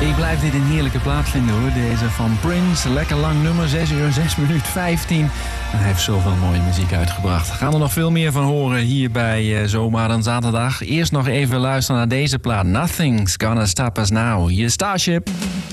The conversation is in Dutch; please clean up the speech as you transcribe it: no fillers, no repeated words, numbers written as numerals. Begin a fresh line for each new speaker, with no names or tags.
Ik blijf dit een heerlijke plaat vinden hoor. Deze van Prince. Lekker lang nummer. 6 uur, 6 minuten 15. En hij heeft zoveel mooie muziek uitgebracht. Gaan er nog veel meer van horen hier bij Zomaar dan Zaterdag. Eerst nog even luisteren naar deze plaat. Nothing's Gonna Stop Us Now. Je Starship.